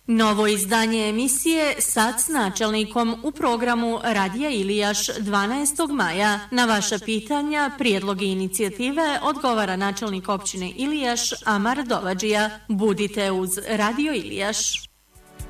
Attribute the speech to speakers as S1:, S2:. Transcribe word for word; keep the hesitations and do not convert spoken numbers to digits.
S1: Novo izdanje emisije Sad s načelnikom u programu Radija Ilijaš dvanaestog maja. Na vaša pitanja, prijedlogi i inicijative odgovara načelnik općine Ilijaš Amar Dovadžija. Budite uz Radio Ilijaš.